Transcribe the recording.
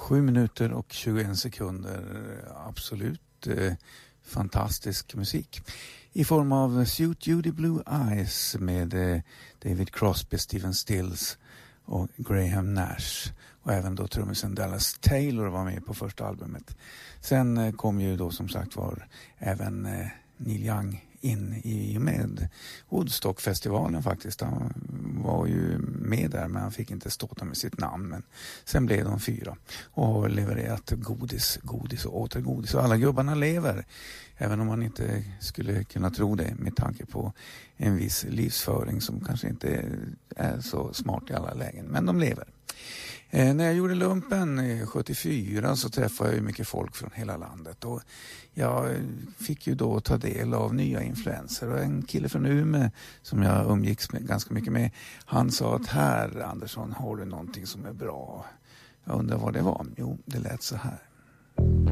7 minuter och 21 sekunder. Absolut fantastisk musik. I form av Suit You the Blue Eyes med David Crosby, Stephen Stills och Graham Nash. Och även då trummisen Dallas Taylor var med på första albumet. Sen kom ju då som sagt var även Neil Young in i med Woodstock-festivalen faktiskt. Han var ju med där men han fick inte ståta med sitt namn. Men sen blev de 4 och har levererat godis och åter godis. Och alla gubbarna lever, även om man inte skulle kunna tro det med tanke på en viss livsföring som kanske inte är så smart i alla lägen. Men de lever. När jag gjorde lumpen 74 så träffade jag ju mycket folk från hela landet och jag fick ju då ta del av nya influenser. Och en kille från Umeå som jag umgicks ganska mycket med, han sa att här Andersson har du någonting som är bra. Jag undrar vad det var. Jo, det lät så här.